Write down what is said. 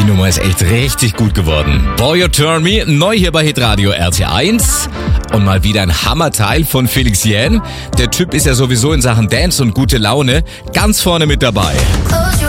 Nummer ist echt richtig gut geworden. Boy You Turn Me, neu hier bei Hitradio RT1. Und mal wieder ein Hammerteil von Felix Jähn. Der Typ ist ja sowieso in Sachen Dance und gute Laune ganz vorne mit dabei.